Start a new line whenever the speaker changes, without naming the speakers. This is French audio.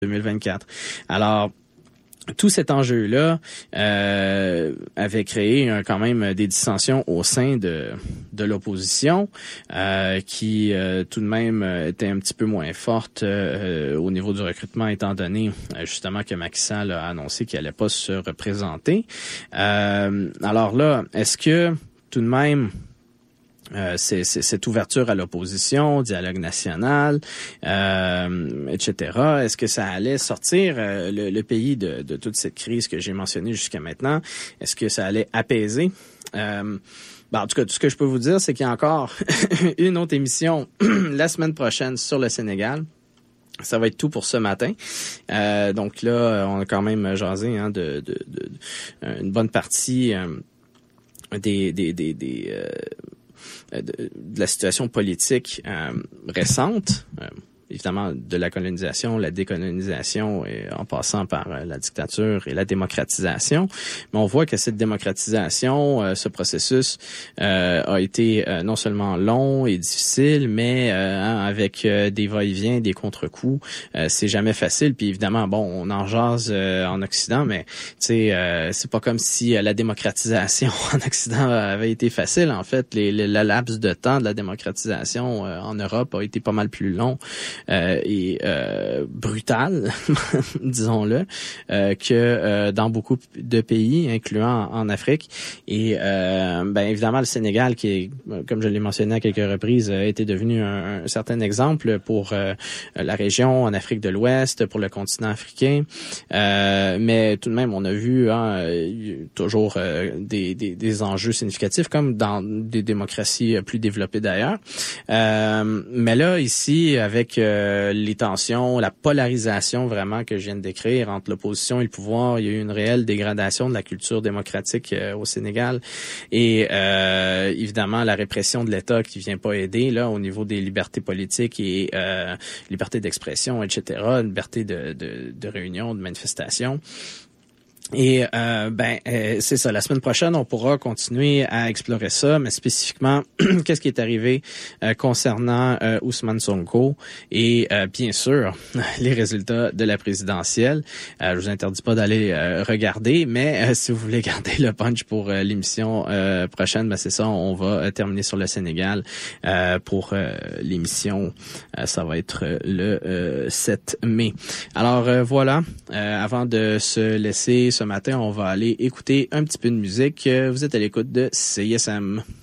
2024. Alors, tout cet enjeu-là avait créé quand même des dissensions au sein de l'opposition qui tout de même était un petit peu moins forte au niveau du recrutement, étant donné justement que Macky Sall a annoncé qu'il allait pas se représenter. Alors là, est-ce que tout de même c'est cette ouverture à l'opposition, dialogue national, etc. Est-ce que ça allait sortir le pays de toute cette crise que j'ai mentionnée jusqu'à maintenant? Est-ce que ça allait apaiser? En tout cas, tout ce que je peux vous dire, c'est qu'il y a encore une autre émission la semaine prochaine sur le Sénégal. Ça va être tout pour ce matin. Donc là, on a quand même jasé de une bonne partie de la situation politique récente, évidemment de la colonisation, la décolonisation, et en passant par la dictature et la démocratisation. Mais on voit que cette démocratisation, ce processus a été non seulement long et difficile, mais avec des va-et-vient, des contre-coups. C'est jamais facile. Puis évidemment, on en jase en Occident, mais c'est pas comme si la démocratisation en Occident avait été facile. En fait, le laps de temps de la démocratisation en Europe a été pas mal plus long et brutal, disons-le, que dans beaucoup de pays, incluant en Afrique. Et évidemment, le Sénégal, qui est, comme je l'ai mentionné à quelques reprises, a été devenu un certain exemple pour la région en Afrique de l'Ouest, pour le continent africain. Mais tout de même, on a vu toujours des enjeux significatifs, comme dans des démocraties plus développées d'ailleurs. Mais là, ici, avec les tensions, la polarisation vraiment que je viens de décrire entre l'opposition et le pouvoir, il y a eu une réelle dégradation de la culture démocratique au Sénégal et évidemment la répression de l'État qui vient pas aider là au niveau des libertés politiques et liberté d'expression, etc., liberté de réunion, de manifestation. Et c'est ça. La semaine prochaine, on pourra continuer à explorer ça, mais spécifiquement, qu'est-ce qui est arrivé concernant Ousmane Sonko et bien sûr les résultats de la présidentielle. Je vous interdis pas d'aller regarder, mais si vous voulez garder le punch pour l'émission prochaine, c'est ça. On va terminer sur le Sénégal pour l'émission. Ça va être le 7 mai. Alors voilà. Avant de se laisser ce matin, on va aller écouter un petit peu de musique. Vous êtes à l'écoute de CISM.